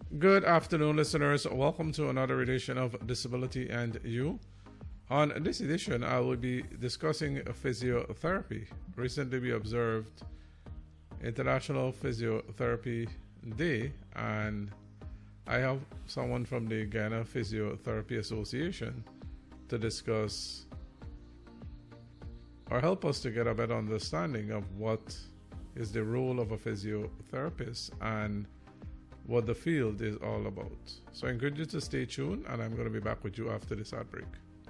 Good afternoon, listeners. Welcome to another edition of Disability and You. On this edition, I will be discussing physiotherapy. Recently, we observed International Physiotherapy Day, and I have someone from the Guyana Physiotherapy Association to discuss or help us to get a better understanding of what is the role of a physiotherapist and what the field is all about. So I encourage you to stay tuned, and I'm going to be back with you after this ad break.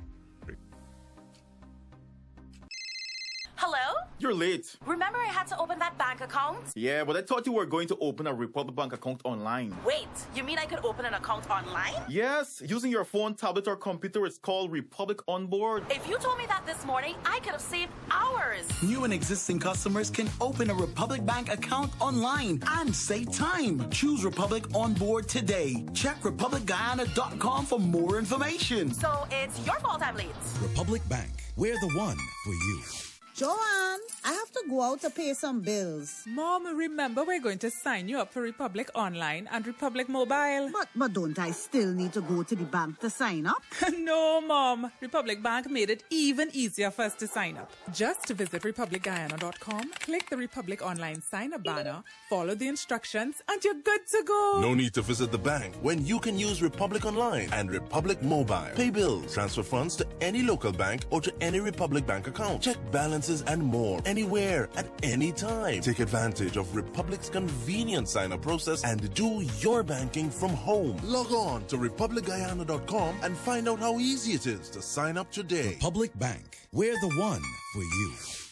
Hello? You're late. Remember I had to open that bank account? Yeah, but I thought you were going to open a Republic Bank account online. Wait, you mean I could open an account online? Yes, using your phone, tablet, or computer. It's called Republic Onboard. If you told me that this morning, I could have saved hours. New and existing customers can open a Republic Bank account online and save time. Choose Republic Onboard today. Check RepublicGuyana.com for more information. So it's your fault I'm late. Republic Bank, we're the one for you. Joanne, I have to go out to pay some bills. Mom, remember we're going to sign you up for Republic Online and Republic Mobile. But don't I still need to go to the bank to sign up? No, Mom. Republic Bank made it even easier for us to sign up. Just visit RepublicGuyana.com, click the Republic Online sign-up banner, follow the instructions, and you're good to go. No need to visit the bank when you can use Republic Online and Republic Mobile. Pay bills, transfer funds to any local bank or to any Republic Bank account. Check balances and more anywhere at any time. Take advantage of Republic's convenient sign-up process and do your banking from home. Log on to RepublicGuyana.com and find out how easy it is to sign up today. Republic Bank, we're the one for you.